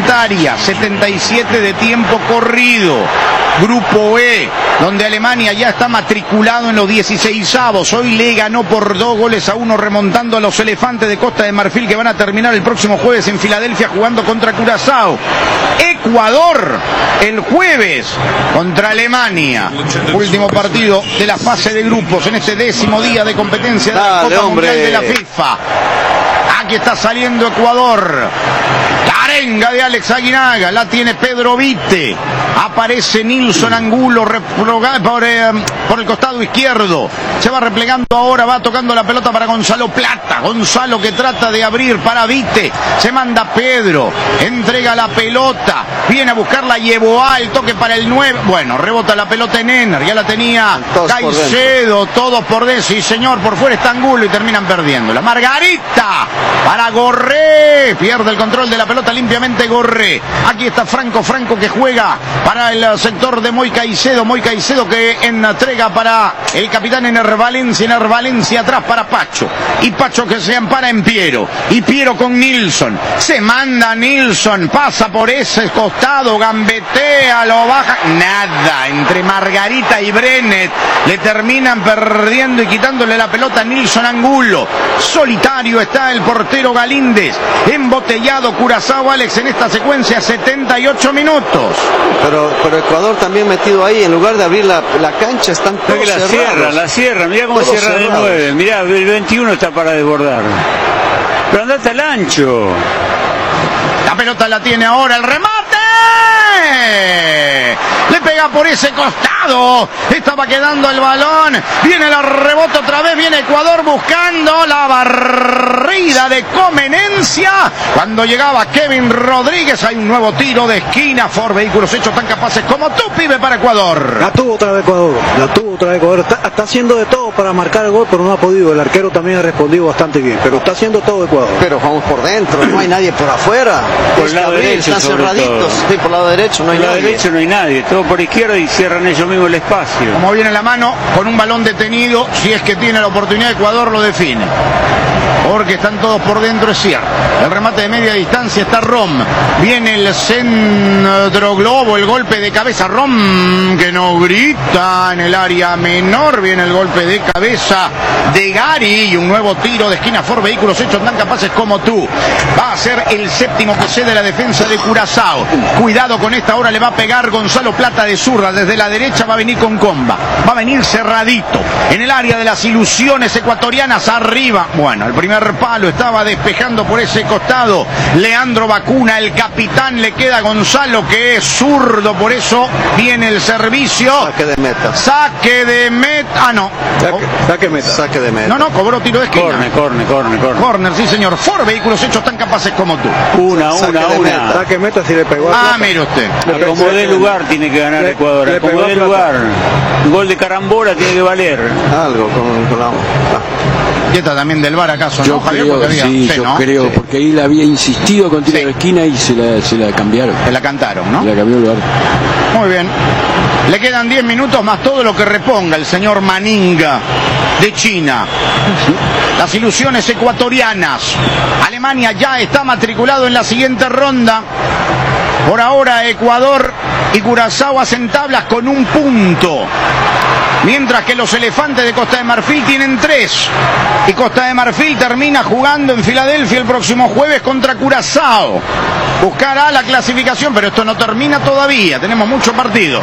reglamentaria, 77 de tiempo corrido. Grupo E, donde Alemania ya está matriculado en los 16avos. Hoy le ganó por 2-1 remontando a los elefantes de Costa de Marfil, que van a terminar el próximo jueves en Filadelfia jugando contra Curazao. Ecuador el jueves contra Alemania. Último partido de la fase de grupos en este 10º día de competencia de la Copa Mundial de la FIFA. Aquí está saliendo Ecuador. Arenga de Alex Aguinaga, la tiene Pedro Vite. Aparece Nilson Angulo por el costado izquierdo. Se va replegando ahora, va tocando la pelota para Gonzalo Plata. Gonzalo que trata de abrir para Vite. Se manda Pedro, entrega la pelota. Viene a buscarla, llevó el toque para el 9. Bueno, rebota la pelota en Ener. Ya la tenía Caicedo, todos por dentro. Sí, señor, por fuera está Angulo y terminan perdiendo. La Margarita para Gorré. Pierde el control de la pelota limpiamente Gorré. Aquí está Franco que juega para el sector de Moy Caicedo que entrega para el capitán Ener Valencia atrás para Pacho, y Pacho que se ampara en Piero, y Piero con Nilsson, se manda Nilsson, pasa por ese costado, gambetea, lo baja, nada, entre Margarita y Brenet le terminan perdiendo y quitándole la pelota a Nilson Angulo. Solitario está el portero Galíndez, embotellado Curazao, Alex, en esta secuencia, 78 minutos. Pero Ecuador también metido ahí, en lugar de abrir la cancha, están todos cerrados. La cierra, mirá cómo todos cierra cerrados. De 9, mirá, el 21 está para desbordar. Pero andate al ancho. La pelota la tiene ahora, el remate. Le pega por ese costado. Estaba quedando el balón. Viene el rebote otra vez. Viene Ecuador buscando la barrida de Comenencia. Cuando llegaba Kevin Rodríguez, hay un nuevo tiro de esquina. Ford Vehículos Hechos tan capaces como tú, pibe, para Ecuador. La tuvo otra vez Ecuador. Está haciendo de todo para marcar el gol, pero no ha podido. El arquero también ha respondido bastante bien, pero está haciendo todo Ecuador. Pero vamos por dentro, no hay nadie por afuera. Por el lado derecho, están cerraditos. Sí, por el lado derecho no hay nadie. Por el lado derecho no hay nadie, todo por izquierda y cierran ellos mismos el espacio. Como viene la mano, con un balón detenido, si es que tiene la oportunidad, Ecuador lo define. Porque están todos por dentro, es cierto. El remate de media distancia está Rom. Viene el centro globo, el golpe de cabeza. Rom que no grita en el área menor. Viene el golpe de cabeza de Gary y un nuevo tiro de esquina. Ford Vehículos Hechos tan capaces como tú. Va a ser el séptimo que cede la defensa de Curazao. Cuidado con esta, ahora le va a pegar Gonzalo Plata de zurda. Desde la derecha va a venir con comba. Va a venir cerradito. En el área de las ilusiones ecuatorianas, arriba. Bueno, el primer palo estaba despejando por ese costado Leandro Bacuna, el capitán. Le queda Gonzalo, que es zurdo, por eso viene el servicio. Saque de meta. Saque de meta. Ah, no. Saque de meta. No, cobró tiro de esquina. Corner, sí, señor. Ford Vehículos Hechos tan capaces como tú. Una. Saque de meta si le pegó. Mire usted. Como de lugar tiene que ganar Ecuador. Como de lugar. Gol de carambola tiene que valer. Algo con la... Y esta también del VAR, ¿acaso? Yo creo, porque ahí le había insistido con tiro de esquina y se la cambiaron. Se la cantaron, ¿no? Se la cambió el VAR. Muy bien. Le quedan 10 minutos más todo lo que reponga el señor Maninga de China. Las ilusiones ecuatorianas. Alemania ya está matriculado en la siguiente ronda. Por ahora Ecuador y Curazao hacen tablas con 1 punto. Mientras que los elefantes de Costa de Marfil tienen 3. Y Costa de Marfil termina jugando en Filadelfia el próximo jueves contra Curazao. Buscará la clasificación, pero esto no termina todavía. Tenemos mucho partido.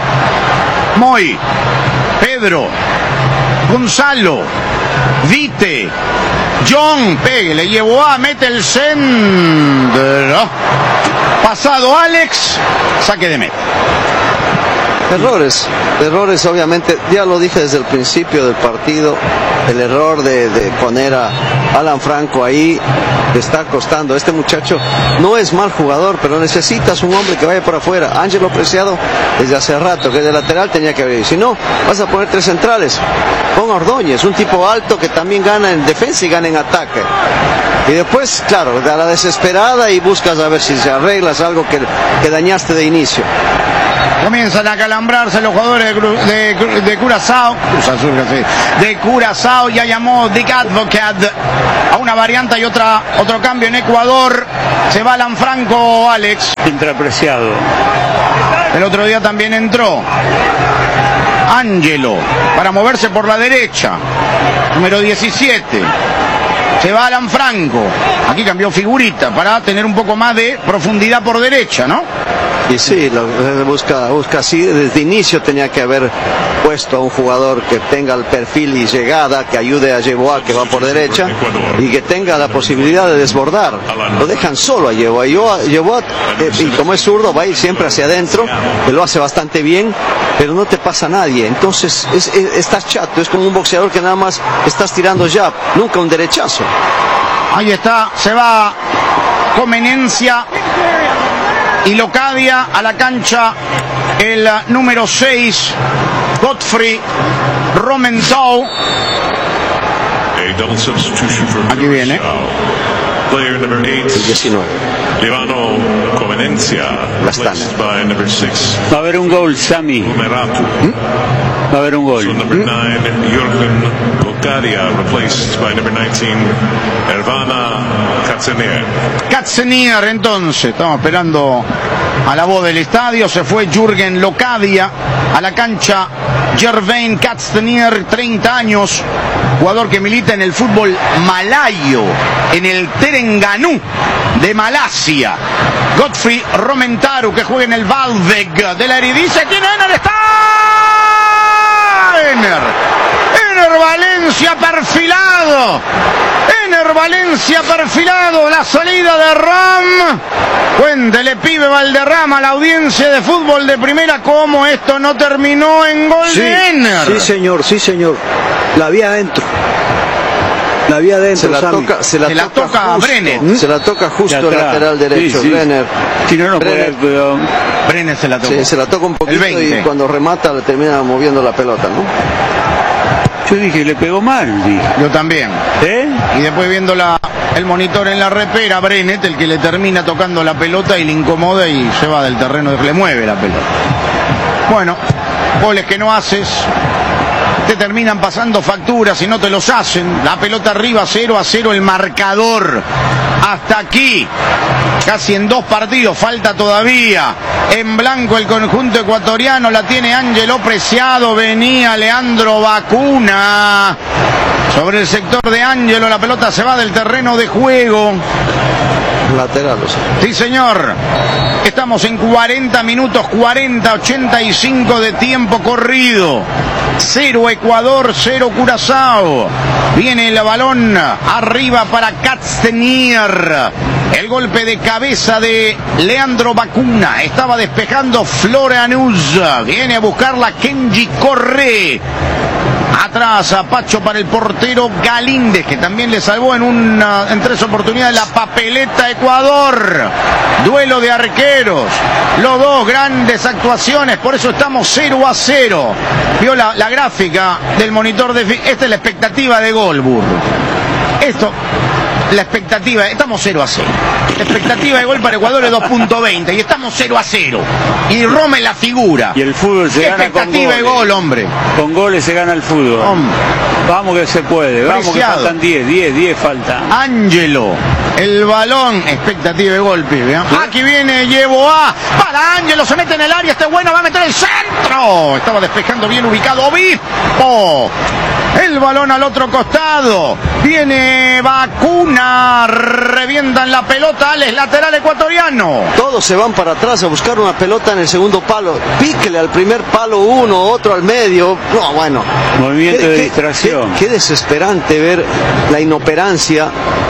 Moy, Pedro, Gonzalo, Vite, John, pegue, le llevó mete el centro. Pasado Alex, saque de meta. Errores obviamente, ya lo dije desde el principio del partido, el error de poner a Alan Franco ahí le está costando. Este muchacho no es mal jugador, pero necesitas un hombre que vaya por afuera. Ángelo Preciado desde hace rato, que de lateral tenía que haber. Si no, vas a poner 3 centrales. Pon a Ordóñez, un tipo alto que también gana en defensa y gana en ataque. Y después, claro, a la desesperada y buscas a ver si se arreglas algo que dañaste de inicio. Comienzan a calambrarse los jugadores de Curazao. De Curazao. Ya llamó Dick Advocat a una variante y otro cambio en Ecuador. Se va Alan Franco, Alex. Intrapreciado. El otro día también entró Ángelo para moverse por la derecha. Número 17. Se va Alan Franco. Aquí cambió figurita para tener un poco más de profundidad por derecha, ¿no? Y sí, busca así. Desde inicio tenía que haber puesto a un jugador que tenga el perfil y llegada, que ayude a Yeboah, que va por derecha, y que tenga la posibilidad de desbordar. Lo dejan solo a Yeboah. Yeboah, y como es zurdo, va a ir siempre hacia adentro, que lo hace bastante bien, pero no te pasa a nadie. Entonces estás chato, es como un boxeador que nada más estás tirando jab, nunca un derechazo. Ahí está, se va Comenencia y Locadia a la cancha, el número 6, Godfrey Romenthal. Aquí viene. Player number 8, El 19. Ivano Comenencia, replaced by number 6. Va a haber un gol, Sami. Meratu. Va a haber un So gol. number 9, Jürgen Locadia, replaced by number 19, Ervana Katzenier. Katzenier, entonces, estamos esperando a la voz del estadio. Se fue Jürgen Locadia a la cancha. Jervain Katzenier, 30 años, jugador que milita en el fútbol malayo, en el Terengganu de Malasia. Godfrey Romentaru, que juega en el Valveg de la Eredivisie. ¿Quién está? Ener Valencia perfilado. Ener Valencia perfilado. La salida de Ram. Cuéntele, pibe Valderrama, a la audiencia de fútbol de primera, cómo esto no terminó en gol de Ener. Sí, señor, sí, señor. La vía adentro. La vía adentro. Se la toca a Brenner. Se la toca justo el lateral derecho, sí. Brenner. Si no, no puede. Pero... Brenner se la tocó. Sí, se la toca un poquito y cuando remata le termina moviendo la pelota, ¿no? Yo dije, le pegó mal. Dije. Yo también. ¿Eh? Y después viendo el monitor en la repera, Brenner, el que le termina tocando la pelota y le incomoda y se va del terreno, le mueve la pelota. Bueno, goles que no haces, te terminan pasando facturas y no te los hacen. La pelota arriba, 0-0 el marcador. Hasta aquí, casi en 2 partidos, falta todavía. En blanco el conjunto ecuatoriano, la tiene Ángelo Preciado, venía Leandro Bacuna. Sobre el sector de Ángelo, la pelota se va del terreno de juego. Lateral, o sea. Sí, señor. Estamos en 40 minutos, 85 de tiempo corrido. 0 Ecuador, 0 Curazao. Viene el balón arriba para Katzenier. El golpe de cabeza de Leandro Bacuna. Estaba despejando Floreanuz. Viene a buscarla Kenji Corre. Atrás a Pacho para el portero Galíndez, que también le salvó en 3 oportunidades la papeleta Ecuador. Duelo de arqueros. Los dos grandes actuaciones, por eso estamos 0-0. Vio la gráfica del monitor de... Esta es la expectativa de gol, burro. Esto... La expectativa, estamos 0-0. La expectativa de gol para Ecuador es 2.20 y estamos 0-0. Y Roma es la figura. Y el fútbol se gana con goles. Expectativa de gol, hombre. Con goles se gana el fútbol. Hombre. Vamos que se puede. Vamos que faltan 10 falta. Ángelo, el balón, expectativa de gol, pibe. Aquí viene Yeboah. Para Ángelo, se mete en el área, este bueno, va a meter el centro. Estaba despejando bien ubicado Obispo. El balón al otro costado. Viene Bacuna. Revientan la pelota. Alex, lateral ecuatoriano. Todos se van para atrás a buscar una pelota en el segundo palo. Píquele al primer palo uno, otro al medio. No, bueno. Movimiento de distracción. Qué desesperante ver la inoperancia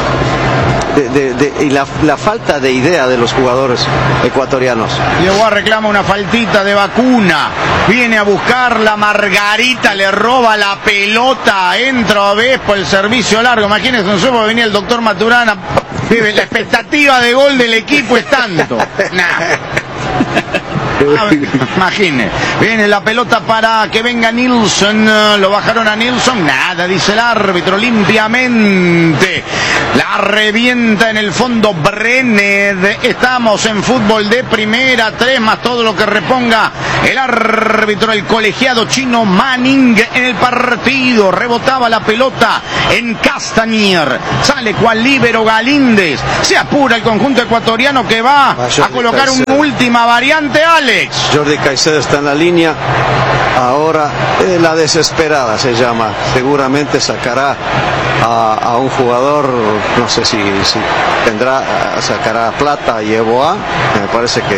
y la falta de idea de los jugadores ecuatorianos. Yeboah reclama una faltita de Bacuna. Viene a buscarla Margarita, le roba la pelota. Entra Obispo, el servicio largo. Imagínense, no supo, venía el doctor Maturana. La expectativa de gol del equipo es tanto. Nah. Imagine. Viene la pelota para que venga Nilsson. Lo bajaron a Nilsson. Nada, dice el árbitro, limpiamente. La revienta en el fondo Brenner. Estamos en fútbol de primera. 3 más todo lo que reponga el árbitro, el colegiado chino Manning en el partido. Rebotaba la pelota en Castañer. Sale cual líbero Galíndez. Se apura el conjunto ecuatoriano que va a colocar una última variante, Alex. Jordi Caicedo está en la línea. Ahora la desesperada se llama. Seguramente sacará a un jugador, no sé si sacará Plata y Eboa. Me parece que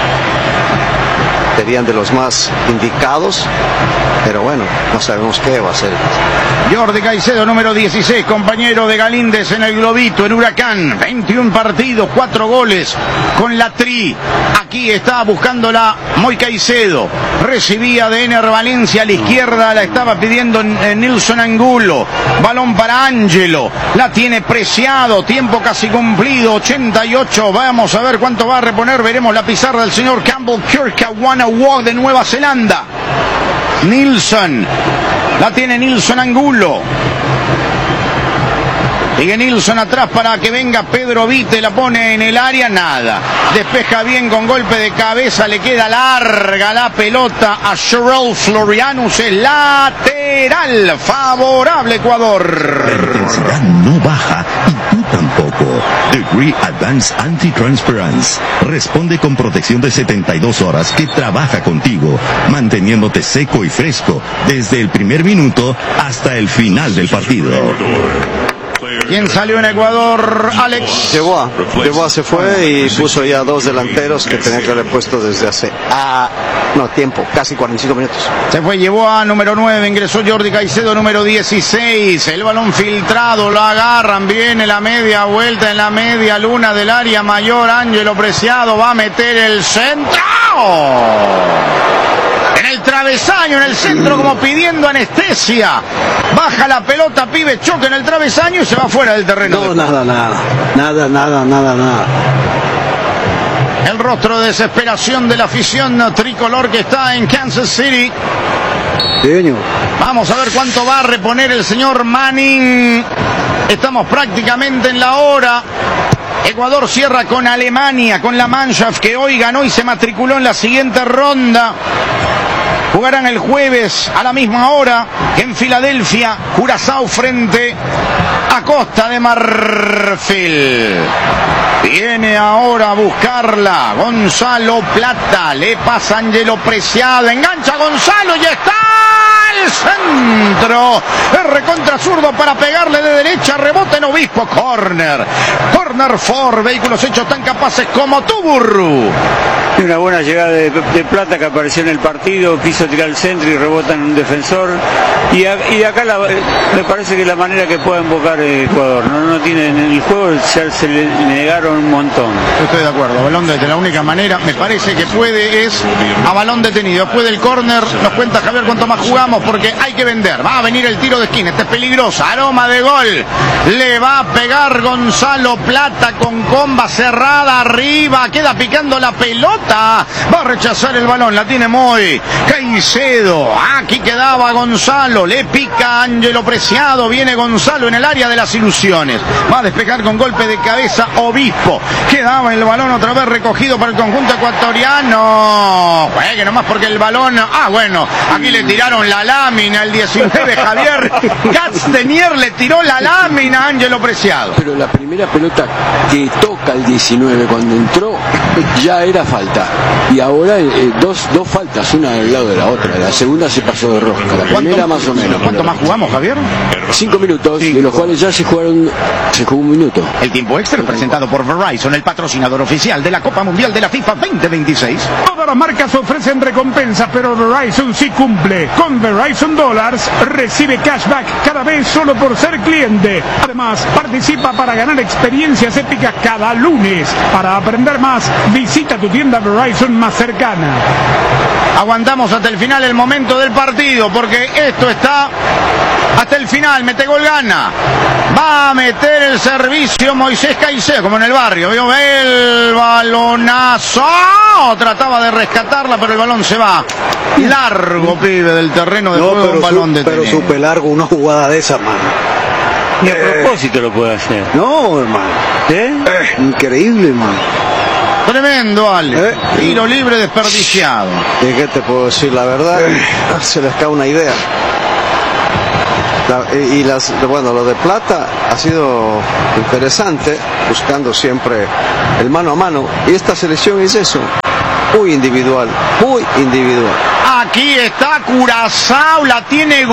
serían de los más indicados, pero bueno, no sabemos qué va a hacer. Jordi Caicedo, número 16, compañero de Galíndez en el Globito, en Huracán, 21 partidos, 4 goles con la Tri. Aquí está buscándola Moy Caicedo, recibía de Ener Valencia a la izquierda, la estaba pidiendo Nilsson Angulo, balón para Ángelo, la tiene Preciado, tiempo casi cumplido, 88, vamos a ver cuánto va a reponer, veremos la pizarra del señor Campbell Kirkawanawa de Nueva Zelanda. Nilsson, la tiene Nilsson Angulo. Sigue Nilsson atrás para que venga Pedro Vite, la pone en el área, nada. Despeja bien con golpe de cabeza, le queda larga la pelota a Sherrell Florianus, es lateral, favorable Ecuador. La intensidad no baja y tú tampoco. Degree Advanced Anti-Transference responde con protección de 72 horas que trabaja contigo, manteniéndote seco y fresco desde el primer minuto hasta el final del partido. ¿Quién salió en Ecuador, Alex? Yeboah se fue y puso ya 2 delanteros que tenía que haber puesto desde hace tiempo, casi 45 minutos. Se fue Yeboah, número 9, ingresó Jordi Caicedo, número 16. El balón filtrado, lo agarran, viene la media vuelta en la media luna del área mayor. Ángelo Preciado va a meter el centro. En el travesaño, en el centro, como pidiendo anestesia. Baja la pelota, pibe, choca en el travesaño y se va fuera del terreno. No, nada. El rostro de desesperación de la afición tricolor que está en Kansas City. Señor. Vamos a ver cuánto va a reponer el señor Manning. Estamos prácticamente en la hora. Ecuador cierra con Alemania, con la Mannschaft que hoy ganó y se matriculó en la siguiente ronda. Jugarán el jueves a la misma hora en Filadelfia, Curazao frente a Costa de Marfil. Viene ahora a buscarla Gonzalo Plata, le pasa Ángelo Preciado, engancha Gonzalo y está al centro. Es recontra zurdo para pegarle de derecha, rebota en Obispo, corner for vehículos hechos tan capaces como tú, Burru. Una buena llegada de Plata que apareció en el partido, quiso tirar al centro y rebota en un defensor. Y de acá me parece que la manera que pueda invocar Ecuador. No tiene en el juego, ya se le negaron un montón. Estoy de acuerdo, balón desde la única manera, me parece que puede es a balón detenido. Después del córner, nos cuenta Javier cuánto más jugamos porque hay que vender. Va a venir el tiro de esquina, este es peligroso, aroma de gol. Le va a pegar Gonzalo Plata con comba cerrada arriba, queda picando la pelota. Va a rechazar el balón, la tiene Moy Caicedo. Aquí quedaba Gonzalo, le pica Ángelo Preciado, viene Gonzalo en el área de las ilusiones. Va a despejar con golpe de cabeza Obispo. Quedaba el balón otra vez recogido por el conjunto ecuatoriano. Juegue nomás porque el balón... bueno, aquí le tiraron la lámina, el 19 Javier Castañer le tiró la lámina a Ángelo Preciado. Pero la primera pelota que toca el 19 cuando entró ya era falta. Y ahora dos faltas, una al lado de la otra. La segunda se pasó de rosca, la primera más o menos. ¿Cuánto más jugamos, Javier? 5 minutos, de los cuales ya se jugó un minuto. El tiempo extra presentado por Verizon, el patrocinador oficial de la Copa Mundial de la FIFA 2026. Todas las marcas ofrecen recompensas, pero Verizon sí cumple. Con Verizon Dollars recibe cashback cada vez solo por ser cliente. Además, participa para ganar experiencias épicas cada lunes. Para aprender más, visita tu tienda Verizon más cercana. Aguantamos hasta el final el momento del partido porque esto está hasta el final. Mete gol, gana. Va a meter el servicio Moisés Caicedo como en el barrio. ¿Vio? El balonazo. No, trataba de rescatarla, pero el balón se va largo, pibe, del terreno de juego, un balón detenido. Pero súper largo una jugada de esa, mano. Y a propósito lo puede hacer. No, hermano. Increíble, hermano. Tremendo, Ale. Tiro libre desperdiciado. ¿Y qué te puedo decir? La verdad, se les cae una idea. Bueno, lo de Plata ha sido interesante, buscando siempre el mano a mano. Y esta selección es eso, muy individual, muy individual. Aquí está Curazao, la tiene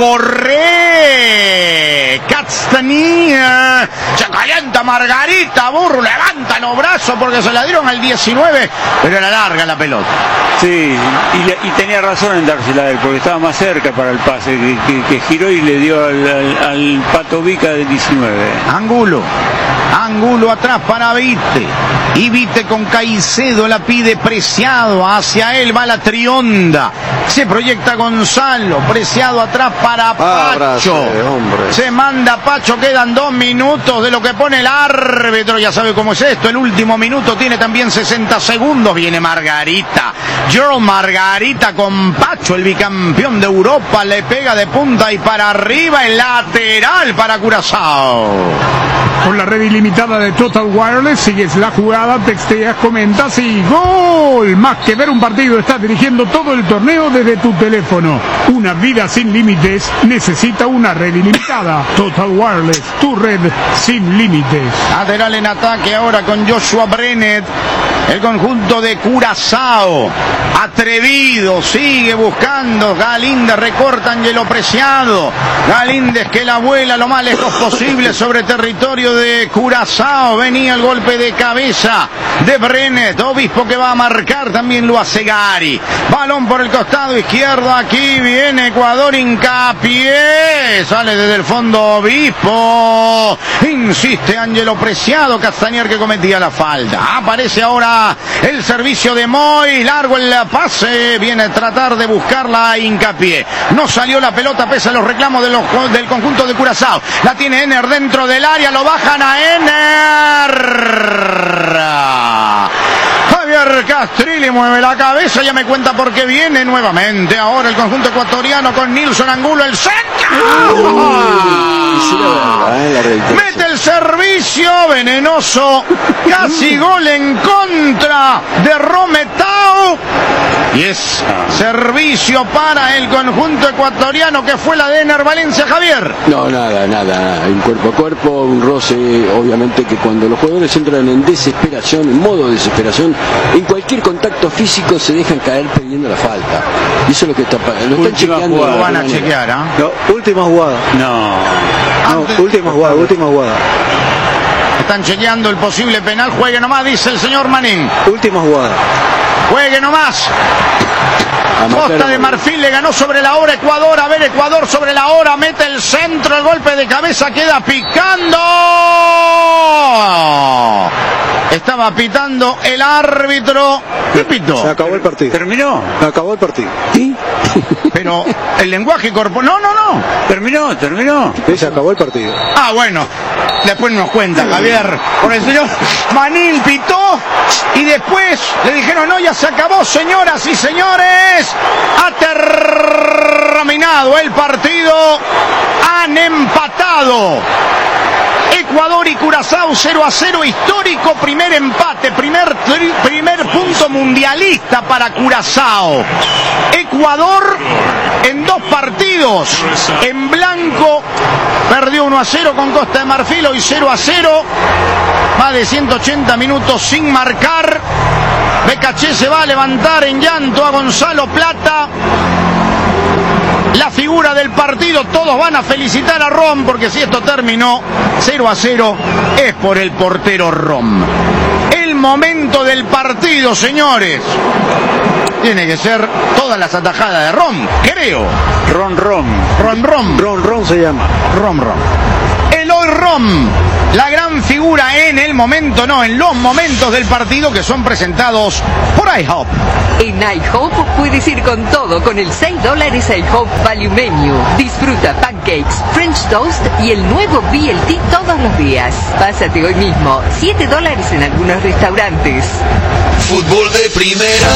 Gorré. Castanía. Se calienta Margarita, Burro, levanta los brazos porque se la dieron al 19, pero era larga la pelota. Sí, y tenía razón en dársela a él, porque estaba más cerca para el pase, que giró y le dio al Pato Vica del 19. Ángulo atrás para Vite. Y Vite con Caicedo la pide Preciado. Hacia él va la Trionda. Se proyecta Gonzalo. Preciado atrás para Pacho. Se manda Pacho. Quedan 2 minutos de lo que pone el árbitro. Ya sabe cómo es esto. El último minuto tiene también 60 segundos. Viene Margarita. Gerald Margarita con Pacho, el bicampeón de Europa. Le pega de punta y para arriba. El lateral para Curazao. Con la red ilimitada de Total Wireless, sigues la jugada, texteas, comentas y ¡gol! Más que ver un partido, estás dirigiendo todo el torneo desde tu teléfono. Una vida sin límites necesita una red ilimitada. Total Wireless, tu red sin límites. Lateral en ataque ahora con Joshua Brenet. El conjunto de Curazao. Atrevido, sigue buscando. Galíndez recorta Angelo Preciado. Galíndez que la vuela lo más lejos posible sobre territorio de Curazao. Venía el golpe de cabeza de Brenet. Obispo que va a marcar, también lo hace Gary. Balón por el costado izquierdo. Aquí viene Ecuador, hincapié. Sale desde el fondo Obispo. Insiste Angelo Preciado. Castañer que cometía la falta. Aparece ahora el servicio de Moy. Largo el pase. Viene a tratar de buscarla hincapié. No salió la pelota pese a los reclamos del conjunto de Curazao. La tiene Ener dentro del área. Lo bajan a Ener. Javier Castrilli mueve la cabeza, ya me cuenta por qué viene nuevamente. Ahora el conjunto ecuatoriano con Nilson Angulo, el centro. Mete el servicio venenoso, casi gol en contra de Rometao. Y es servicio para el conjunto ecuatoriano que fue la de Ener Valencia, Javier. No, nada, un cuerpo a cuerpo, un roce, obviamente que cuando los jugadores entran en desesperación, en modo desesperación, en cualquier contacto físico se dejan caer pidiendo la falta. Y eso es lo que están chequeando. Lo van a chequear, ¿ah? No, última jugada. Última jugada. Están chequeando el posible penal. Juegue nomás, dice el señor Manín. Última jugada. Juegue nomás. Costa de Marfil le ganó sobre la hora Ecuador. A ver, Ecuador sobre la hora. Mete el centro, el golpe de cabeza queda picando. Estaba pitando el árbitro. ¿Qué pitó? Se acabó el partido. ¿Terminó? Se acabó el partido. ¿Sí? Pero el lenguaje corporal. No. Terminó. Sí, se acabó el partido. Ah, bueno. Después nos cuenta, Javier. Por el señor Manil pitó y después le dijeron, no, ya se acabó, señoras y señores. Ha terminado el partido. Han empatado. Ecuador y Curazao 0-0, histórico primer empate, primer punto mundialista para Curazao. Ecuador en 2 partidos en blanco perdió 1-0 con Costa de Marfil, hoy 0-0, más de 180 minutos sin marcar. Becaché se va a levantar en llanto a Gonzalo Plata. La figura del partido, todos van a felicitar a Rom, porque si esto terminó 0-0 es por el portero Rom. El momento del partido, señores, tiene que ser todas las atajadas de Rom, creo. Ron se llama. Rom. El hoy Rom la gran figura en el momento, no, en los momentos del partido que son presentados por IHOP. En IHOP puedes ir con todo con el $6 IHOP Value Menu. Disfruta pancakes, French toast y el nuevo BLT todos los días. Pásate hoy mismo, $7 en algunos restaurantes. Fútbol de primera.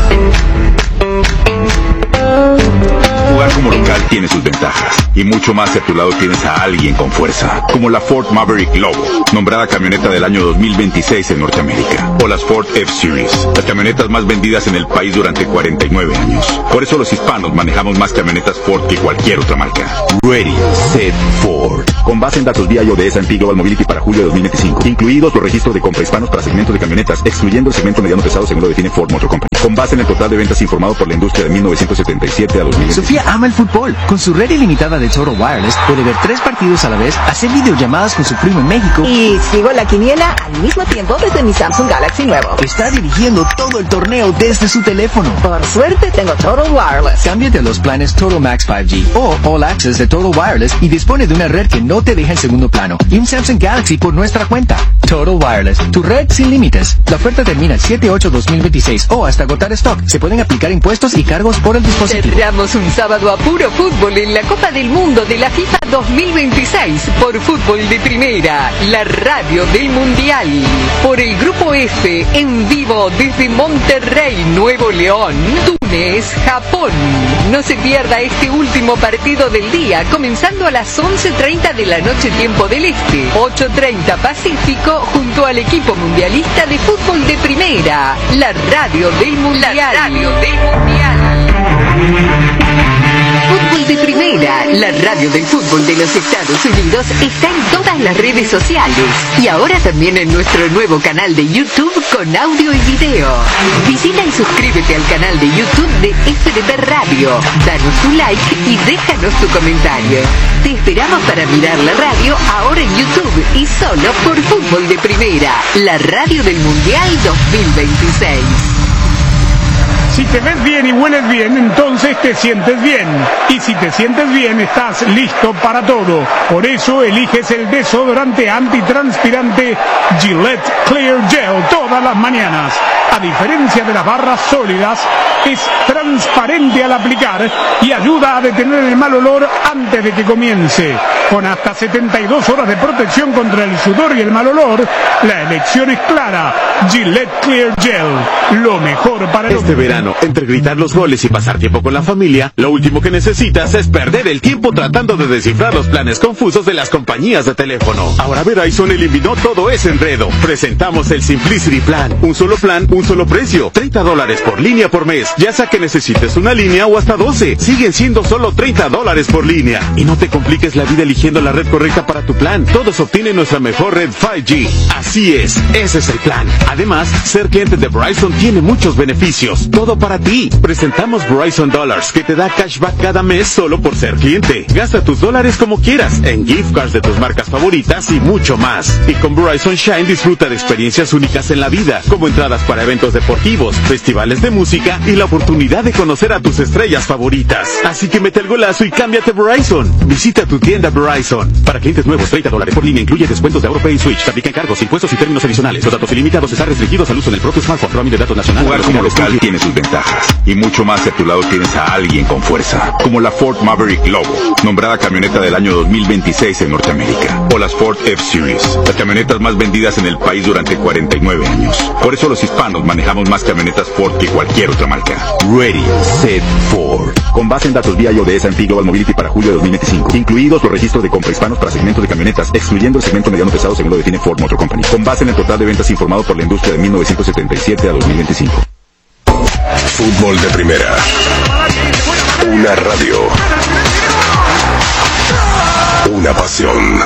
Jugar como local tiene sus ventajas, y mucho más si a tu lado tienes a alguien con fuerza, como la Ford Maverick Lobo, nombrada camioneta del año 2026 en Norteamérica, o las Ford F-Series, las camionetas más vendidas en el país durante 49 años. Por eso los hispanos manejamos más camionetas Ford que cualquier otra marca. Ready, Set, Ford. Con base en datos vía IODS S&P Global Mobility para julio de 2025, incluidos los registros de compra hispanos para segmentos de camionetas, excluyendo el segmento mediano pesado según lo define Ford Motor Company. Con base en el total de ventas informado por la industria de 1977 a 2020. Sofía ama el fútbol. Con su red ilimitada de Total Wireless puede ver 3 partidos a la vez, hacer videollamadas con su primo en México. Y sigo la quiniela al mismo tiempo desde mi Samsung Galaxy nuevo. Está dirigiendo todo el torneo desde su teléfono. Por suerte tengo Total Wireless. Cámbiate a los planes Total Max 5G o All Access de Total Wireless y dispone de una red que no te deja en segundo plano y un Samsung Galaxy por nuestra cuenta. Total Wireless, tu red sin límites. La oferta termina el 7/8/2026 o hasta agotar stock. Se pueden aplicar impuestos y cargos por el dispositivo. Cerramos un sábado a puro fútbol en la Copa del Mundo de la FIFA 2026 por Fútbol de Primera, la radio del Mundial. Por el Grupo F, en vivo desde Monterrey, Nuevo León, Túnez, Japón. No se pierda este último partido del día, comenzando a las 11:30 de la noche tiempo del Este, 8:30 Pacífico, junto al equipo mundialista de Fútbol de Primera, la radio del Mundial. La radio del Mundial. Fútbol de Primera, la radio del fútbol de los Estados Unidos, está en todas las redes sociales y ahora también en nuestro nuevo canal de YouTube con audio y video. Visita y suscríbete al canal de YouTube de FDP Radio, danos tu like y déjanos tu comentario. Te esperamos para mirar la radio ahora en YouTube y solo por Fútbol de Primera, la radio del Mundial 2026. Si te ves bien y hueles bien, entonces te sientes bien. Y si te sientes bien, estás listo para todo. Por eso eliges el desodorante antitranspirante Gillette Clear Gel todas las mañanas. A diferencia de las barras sólidas, es transparente al aplicar y ayuda a detener el mal olor antes de que comience. Con hasta 72 horas de protección contra el sudor y el mal olor, la elección es clara. Gillette Clear Gel, lo mejor para este verano, entre gritar los goles y pasar tiempo con la familia, lo último que necesitas es perder el tiempo tratando de descifrar los planes confusos de las compañías de teléfono. Ahora Verizon eliminó todo ese enredo. Presentamos el Simplicity Plan. Un solo plan, un solo precio. $30 por línea por mes. Ya sea que necesites una línea o hasta 12. Siguen siendo solo $30 por línea. Y no te compliques la vida eligiendo la red correcta para tu plan. Todos obtienen nuestra mejor red 5G. Así es, ese es el plan. Además, ser cliente de Verizon tiene muchos beneficios. Todo para ti. Presentamos Verizon Dollars, que te da cashback cada mes solo por ser cliente. Gasta tus dólares como quieras, en gift cards de tus marcas favoritas y mucho más. Y con Verizon Shine disfruta de experiencias únicas en la vida, como entradas para eventos deportivos, festivales de música y la oportunidad de conocer a tus estrellas favoritas. Así que mete el golazo y cámbiate a Verizon. Visita tu tienda Verizon. Para clientes nuevos, $30 por línea incluye descuentos de AutoPay y Switch. Se aplican cargos, impuestos y términos adicionales. Los datos ilimitados están restringidos al uso en el propio smartphone. Roaming de datos nacional. Jugar como local tiene sus ventajas, y mucho más si a tu lado tienes a alguien con fuerza, como la Ford Maverick Lobo, nombrada camioneta del año 2026 en Norteamérica, o las Ford F-Series, las camionetas más vendidas en el país durante 49 años. Por eso los hispanos manejamos más camionetas Ford que cualquier otra marca. Ready, Set, Ford. Con base en datos vía IODS S&P Global Mobility para julio de 2025, incluidos los registros de compra hispanos para segmentos de camionetas, excluyendo el segmento mediano pesado según lo define Ford Motor Company. Con base en el total de ventas informado por la industria de 1977 a 2025. Fútbol de Primera. Una radio. Una pasión.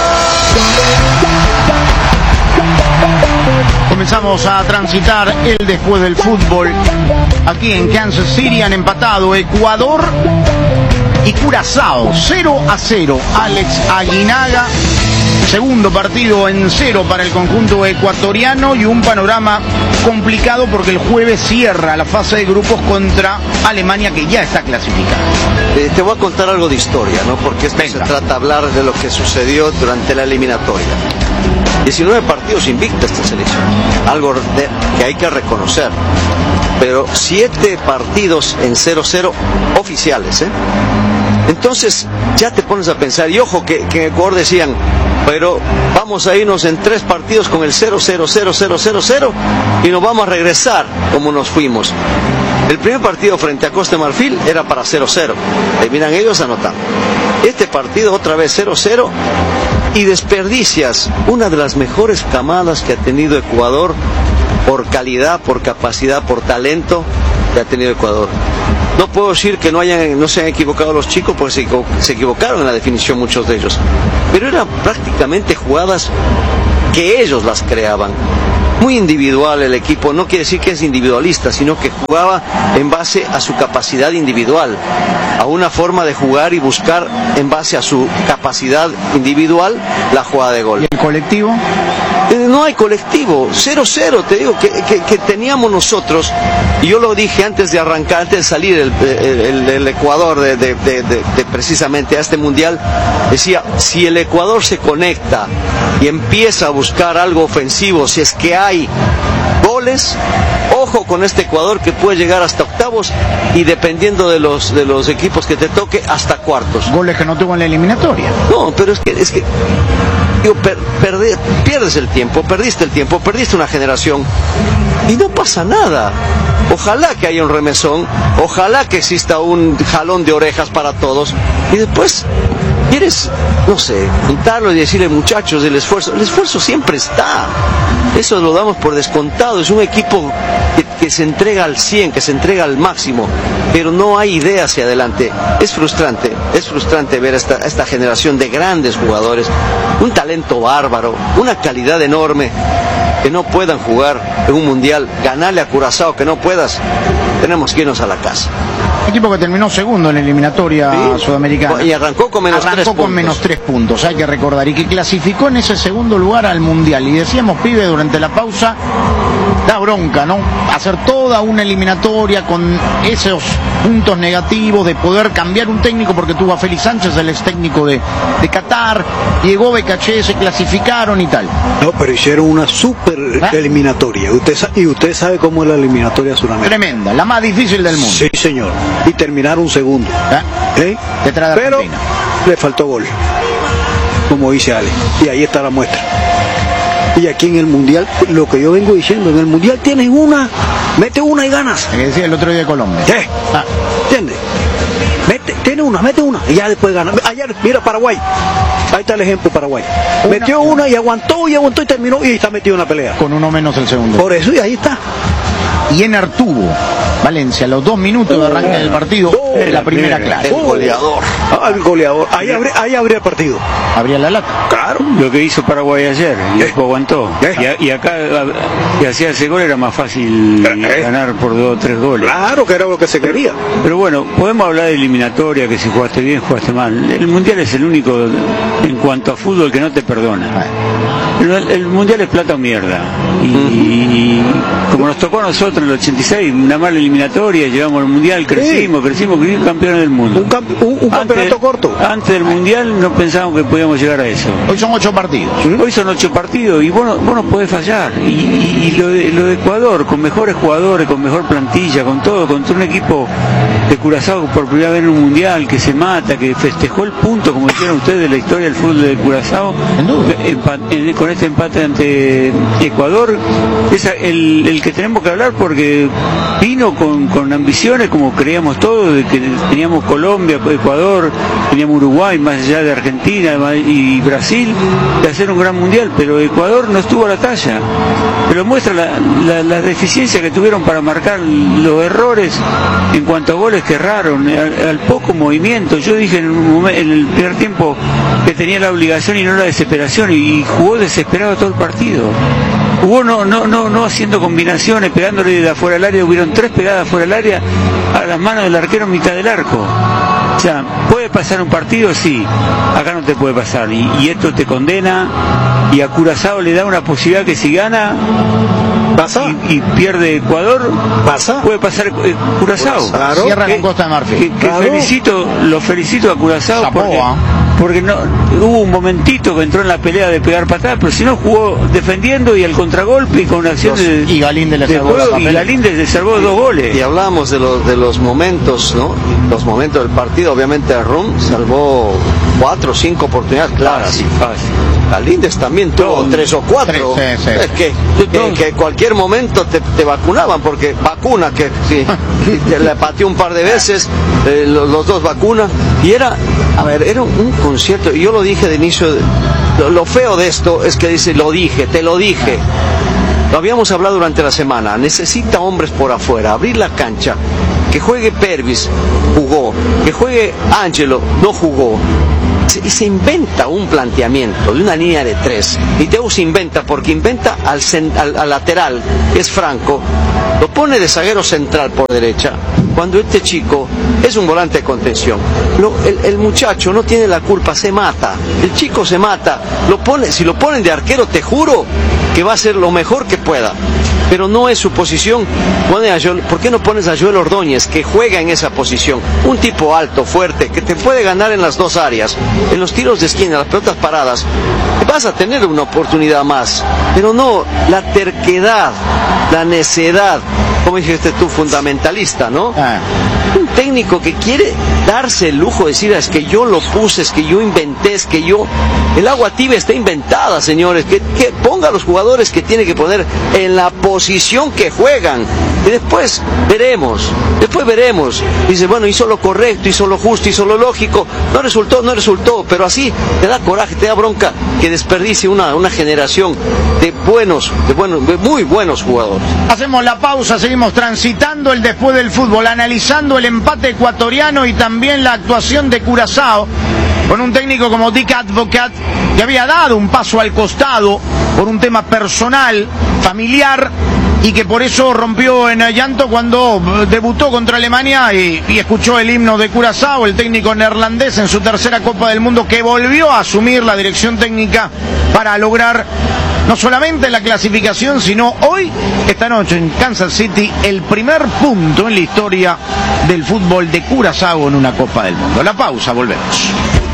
Comenzamos a transitar el después del fútbol. Aquí en Kansas City han empatado Ecuador y Curazao 0-0. Alex Aguinaga. Segundo partido en 0 para el conjunto ecuatoriano y un panorama complicado porque el jueves cierra la fase de grupos contra Alemania, que ya está clasificada. Te voy a contar algo de historia, ¿no? Porque esto se trata de hablar de lo que sucedió durante la eliminatoria. 19 partidos invicta esta selección, algo que hay que reconocer, pero 7 partidos en 0-0 oficiales, ¿eh? Entonces ya te pones a pensar, y ojo que en Ecuador decían, pero vamos a irnos en 3 partidos con el 0-0-0-0-0-0 y nos vamos a regresar como nos fuimos. El primer partido frente a Costa de Marfil era para 0-0, terminan ellos anotando. Este partido otra vez 0-0 y desperdicias una de las mejores camadas que ha tenido Ecuador por calidad, por capacidad, por talento que ha tenido Ecuador. No puedo decir que no se han equivocado los chicos, porque se equivocaron en la definición muchos de ellos, pero eran prácticamente jugadas que ellos las creaban. Muy individual el equipo, no quiere decir que es individualista, sino que jugaba en base a su capacidad individual, a una forma de jugar y buscar en base a su capacidad individual la jugada de gol. ¿Y el colectivo? No hay colectivo, 0-0, te digo que teníamos nosotros, y yo lo dije antes de arrancar, antes de salir el Ecuador de precisamente a este mundial, decía, si el Ecuador se conecta y empieza a buscar algo ofensivo, si es que hay goles, ojo con este Ecuador que puede llegar hasta octavos y dependiendo de los equipos que te toque, hasta cuartos. Goles que no tuvo en la eliminatoria. No, pero es que digo, pierdes el tiempo, perdiste una generación y no pasa nada. Ojalá que haya un remesón, ojalá que exista un jalón de orejas para todos y después quieres, no sé, juntarlo y decirle, muchachos, el esfuerzo siempre está, eso lo damos por descontado, es un equipo que se entrega al 100, que se entrega al máximo, pero no hay idea hacia adelante. Es frustrante ver esta generación de grandes jugadores, un talento bárbaro, una calidad enorme, que no puedan jugar en un mundial, ganarle a Curazao, que no puedas, tenemos que irnos a la casa. Equipo que terminó segundo en la eliminatoria sudamericana. Y arrancó con menos 3 puntos, hay que recordar, y que clasificó en ese segundo lugar al mundial. Y decíamos, pibe, durante la pausa, da bronca, ¿no? Hacer toda una eliminatoria con esos puntos negativos, de poder cambiar un técnico, porque tuvo a Félix Sánchez, el ex técnico de Qatar, llegó Becaché, se clasificaron y tal. No, pero hicieron una super eliminatoria. Usted sabe cómo es la eliminatoria sudamericana. Tremenda, la más difícil del mundo. Sí, señor. Y terminaron segundo. Pero le faltó gol, como dice Ale. Y ahí está la muestra. Y aquí en el mundial, lo que yo vengo diciendo, en el mundial tienes una, mete una y ganas. Que decía el otro día de Colombia. ¿Entiendes? Mete una y ya después gana. Ayer, mira Paraguay. Ahí está el ejemplo de Paraguay. Metió una y aguantó y terminó y está metido en la pelea. Con uno menos el segundo. Por eso, y ahí está. Y en Artubo, Valencia, a los 2 minutos de arranque del partido, la primera clase. El goleador. El goleador. Ahí abría el partido. Abría la lata. Claro. Lo que hizo Paraguay ayer, y después aguantó. Y acá, si hacía ese gol, era más fácil ganar por 2 o 3 goles. Claro, que era lo que se quería. Pero bueno, podemos hablar de eliminatoria, que si jugaste bien, jugaste mal. El Mundial es el único, en cuanto a fútbol, que no te perdona. El Mundial es plata o mierda. Y como nos tocó a nosotros en el 86, una mala eliminatoria, llegamos al Mundial, crecimos campeones del mundo. Un campeonato corto. Antes del Mundial no pensábamos que podíamos llegar a eso. Hoy son 8 partidos. Hoy son 8 partidos y vos no podés fallar. Y lo de Ecuador, con mejores jugadores, con mejor plantilla, con todo, contra un equipo de Curazao por primera vez en un Mundial, que se mata, que festejó el punto, como dijeron ustedes, de la historia del fútbol de Curazao, con este empate ante Ecuador, es el que tenemos que hablar, porque vino con ambiciones, como creíamos todos, de que teníamos Colombia, Ecuador, teníamos Uruguay, más allá de Argentina y Brasil, de hacer un gran mundial, pero Ecuador no estuvo a la talla. Pero muestra la deficiencia que tuvieron para marcar, los errores en cuanto a goles que erraron, al poco movimiento. Yo dije en el primer tiempo que tenía la obligación y no la desesperación, y jugó desesperado todo el partido. Jugó no haciendo combinaciones, pegándole de afuera del área. Hubieron 3 pegadas afuera del área a las manos del arquero en mitad del arco. O sea, ¿puede pasar un partido? Sí, acá no te puede pasar, y esto te condena, y a Curazao le da una posibilidad que si gana y pierde Ecuador, puede pasar Curazao. Claro. Cierra con Costa de Marfil. Lo felicito a Curazao, porque no hubo un momentito que entró en la pelea de pegar patadas, pero si no jugó defendiendo y al contragolpe y con una acción y Galíndez le salvó y Galíndez le salvó 2 goles. Y hablamos de los momentos, ¿no? Los momentos del partido. Obviamente Rum salvó 4 o 5 oportunidades claras. Fácil. Galíndez también tuvo 3 o 4. Sí. Es que cualquier momento te vacunaban, porque vacuna, que sí, le pateó un par de veces, los 2 vacunas, y era un concierto. Y yo lo dije de inicio, lo feo de esto es que dice, te lo dije. Lo habíamos hablado durante la semana. Necesita hombres por afuera, abrir la cancha. Que juegue Pervis, jugó. Que juegue Ángelo, no jugó. Y se inventa un planteamiento de una línea de 3. Y Teo se inventa, porque inventa al lateral, que es Franco, lo pone de zaguero central por derecha, cuando este chico es un volante de contención. El muchacho no tiene la culpa, se mata. El chico se mata. Si lo ponen de arquero, te juro que va a ser lo mejor que pueda. Pero no es su posición. ¿Por qué no pones a Joel Ordóñez, que juega en esa posición? Un tipo alto, fuerte, que te puede ganar en las 2 áreas, en los tiros de esquina, las pelotas paradas. Vas a tener una oportunidad más. Pero no, la terquedad, la necedad, como dijiste tú, fundamentalista, ¿no? Un técnico que quiere darse el lujo de decir, es que yo lo puse, es que yo inventé, es que yo... El agua tibia está inventada, señores. Que ponga a los jugadores que tiene que poner en la posición que juegan. Y después veremos. Dice, bueno, hizo lo correcto, hizo lo justo, hizo lo lógico. No resultó. Pero así te da coraje, te da bronca que desperdicie una generación de muy buenos jugadores. Hacemos la pausa, seguimos transitando el después del fútbol, analizando el empate ecuatoriano y también la actuación de Curazao, con un técnico como Dick Advocat, que había dado un paso al costado por un tema personal, familiar, y que por eso rompió en llanto cuando debutó contra Alemania y escuchó el himno de Curazao, el técnico neerlandés en su 3ª Copa del Mundo, que volvió a asumir la dirección técnica para lograr no solamente la clasificación, sino hoy, esta noche en Kansas City, el primer punto en la historia del fútbol de Curazao en una Copa del Mundo. La pausa, volvemos.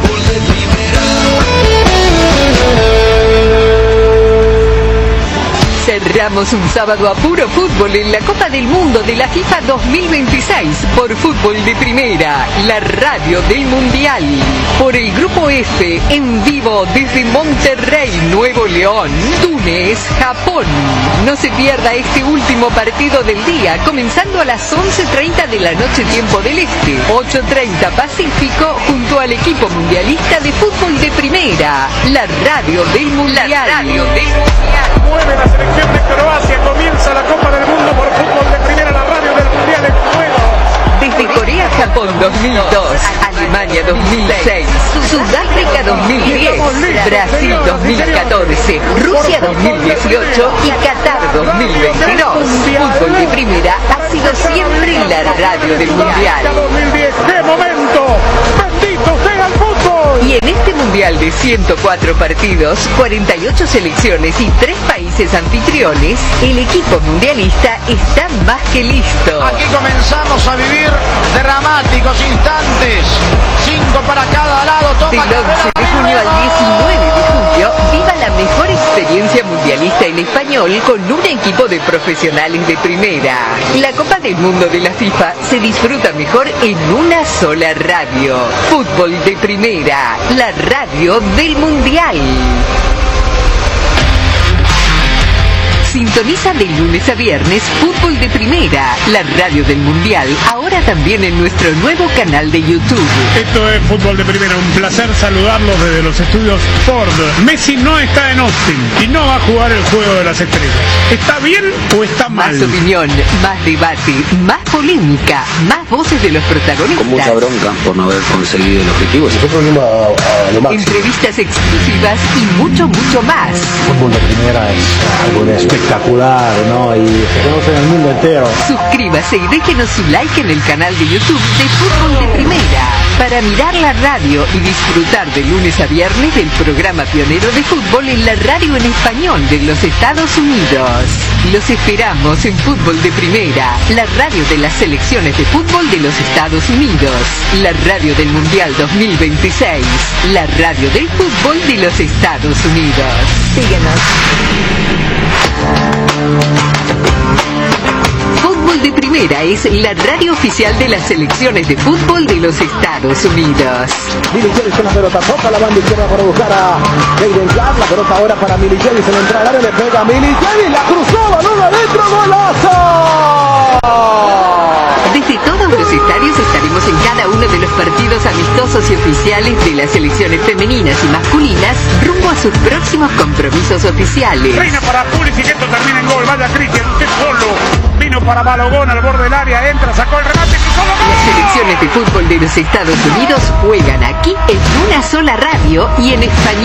Cerramos un sábado a puro fútbol en la Copa del Mundo de la FIFA 2026 por Fútbol de Primera, la radio del Mundial. Por el Grupo F, en vivo desde Monterrey, Nuevo León, Túnez, Japón. No se pierda este último partido del día, comenzando a las 11:30 de la noche, tiempo del Este, 8:30 Pacífico, junto al equipo mundialista de Fútbol de Primera, la radio del Mundial. Mueve la selección de Croacia, comienza la Copa del Mundo por Fútbol de Primera, la radio del Mundial en juego. Desde Corea, Japón 2002, Alemania 2006, Sudáfrica 2010, Brasil 2014, Rusia 2018 y Qatar 2022. Fútbol de Primera ha sido siempre la radio del Mundial. 2010, ¡qué momento! ¡Bendito sea el fútbol! Y en este Mundial de 104 partidos, 48 selecciones y 3 países anfitriones, el equipo mundialista está más que listo. Aquí comenzamos a vivir dramáticos instantes. 5 para cada lado. Del 11 de junio al 19 de julio, viva la mejor experiencia mundialista en español con un equipo de profesionales de primera. La Copa del Mundo de la FIFA se disfruta mejor en una sola radio. Fútbol de Primera, la radio del Mundial. Sintoniza de lunes a viernes Fútbol de Primera, la radio del Mundial, ahora también en nuestro nuevo canal de YouTube. Esto es Fútbol de Primera, un placer saludarlos desde los estudios Ford. Messi no está en Austin y no va a jugar el Juego de las Estrellas. ¿Está bien o está mal? Más opinión, más debate, más polémica, más voces de los protagonistas. Con mucha bronca por no haber conseguido el objetivo. Nosotros venimos a lo máximo. Entrevistas exclusivas y mucho más. Fútbol de Primera es algo de espectacular. espectacular, ¿no? Y se conoce en el mundo entero. Suscríbase y déjenos su like en el canal de YouTube de Fútbol de Primera para mirar la radio y disfrutar de lunes a viernes del programa pionero de fútbol en la radio en español de los Estados Unidos. Los esperamos en Fútbol de Primera, la radio de las selecciones de fútbol de los Estados Unidos, la radio del Mundial 2026, la radio del fútbol de los Estados Unidos. Síguenos. Fútbol de Primera es la radio oficial de las selecciones de fútbol de los Estados Unidos. Milicevic con la pelota, toca la banda izquierda para buscar a Jayden Clark, la pelota ahora para Milicevic, se le entra al área, le pega a Milicevic, la cruzó, balón adentro, golazo. Desde todos los estadios estaremos en cada uno de los partidos amistosos y oficiales de las selecciones femeninas y masculinas rumbo a sus próximos compromisos oficiales. Reina para Pulisic, esto termina en gol, vaya Cristian, usted solo. Vino para Balogón al borde del área, entra, sacó el remate, cruzó la gol. Las selecciones de fútbol de los Estados Unidos juegan aquí en una sola radio y en español.